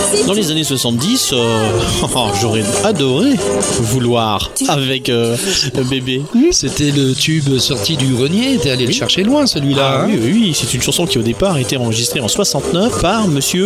Dans les années 70, j'aurais adoré vouloir avec bébé. C'était le tube sorti du grenier, t'es allé le chercher loin celui-là. Oui, c'est une chanson qui au départ a été enregistrée en 69 par monsieur